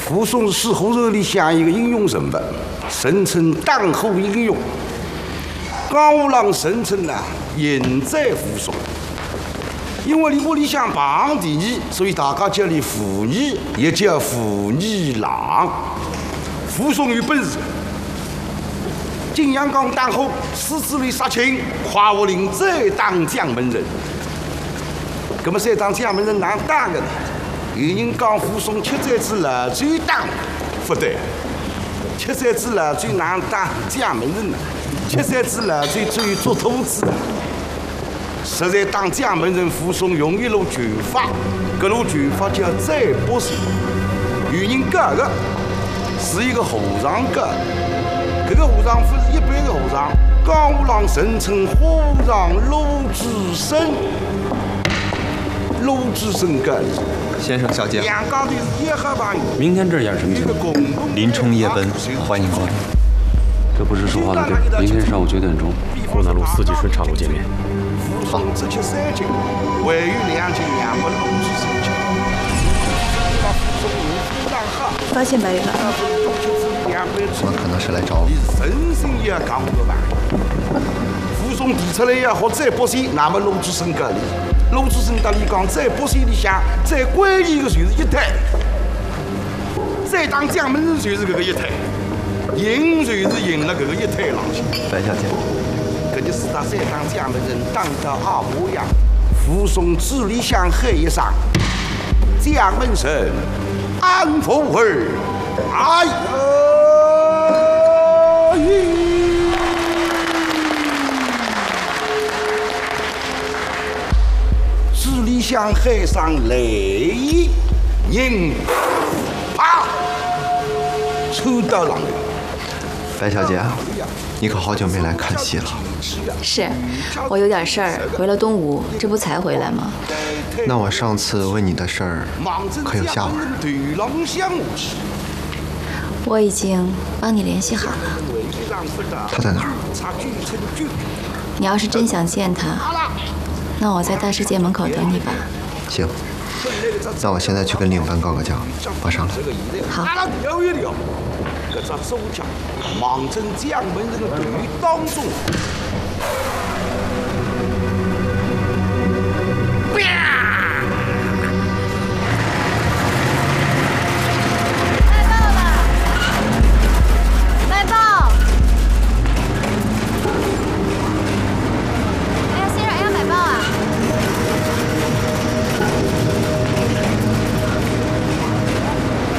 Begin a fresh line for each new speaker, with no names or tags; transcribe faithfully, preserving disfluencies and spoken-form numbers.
扶松是水浒传里向一个英雄人物，声称当后英雄。江湖郎声称呢，赢在扶松。因为你屋里向排第二，所以大家叫你扶二，也叫扶二郎。扶松有本事。金阳冈当后，狮子里杀青，夸我岭再当将门人。那么再当将门人哪当的呢？有人讲扶松七寨子老最当，不对，七寨子老最难当将门人呢。七寨子老最最做兔子的。实在当将门人扶松用一路拳法，这路拳法叫再不是。有人讲的是一个和尚讲。这个和尚不是一般的和尚，江湖郎声称和尚鲁智深，鲁智深干的。
先生小姐，
两家的是叶赫巴
明天这演什么节目？
林冲夜奔，欢迎光临。
这不是说话的地儿。明天上午九点钟，湖南路四季春茶楼见面。
好。只吃三斤，还有两斤两百鲁智深吃。
发现白云了。
我可能是来找我。
人生也要讲不完。扶松提出来也好，再不行，那么鲁智深搿里，鲁智深搭里讲，再不行里向最关键的就是一胎，再当将门人就是搿个一胎，赢就是赢了搿个一胎上去。
白小姐，
搿日四大再当将门人当到二模样，扶松字里向黑一声，将门神安福儿，哎呀！字里向海上雷人啪，抽到上来。
白小姐，你可好久没来看戏了。
是，我有点事儿，回了东吴，这不才回来吗？
那我上次问你的事儿，可有下文？
我已经帮你联系好了。
他在哪儿？
你要是真想见他，那我在大世界门口等你吧。
行，那我现在去跟领班告个假，马上来。
好。
搿只周家盲镇将门人的队伍当中，